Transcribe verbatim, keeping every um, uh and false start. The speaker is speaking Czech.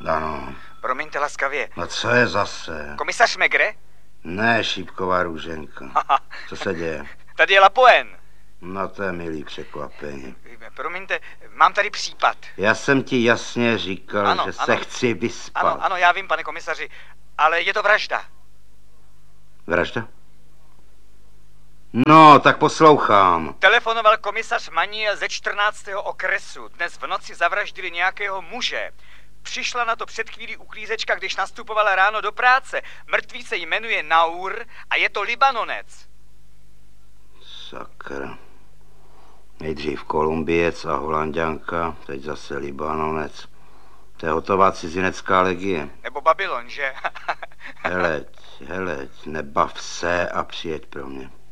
Ano. Promiňte laskavě. No co je zase? Komisař Megre? Ne, šípková Růženka. Co se děje? Tady je Lapoen. No to je milý překvapení. Promiňte, mám tady případ. Já jsem ti jasně říkal, ano, že ano. se chci vyspat. Ano, ano, já vím, pane komisaři, ale je to vražda. Vražda? No, tak poslouchám. Telefonoval komisař Maniel ze čtrnáctého okresu. Dnes v noci zavraždili nějakého muže. Přišla na to před chvílí uklízečka, když nastupovala ráno do práce. Mrtvý se jmenuje Naur a je to Libanonec. Sakra. Nejdřív Kolumbiec a Holanďanka, teď zase Libanonec. To je hotová cizinecká legie. Nebo Babylon, že? Heleď, heleď, nebav se a přijeď pro mě.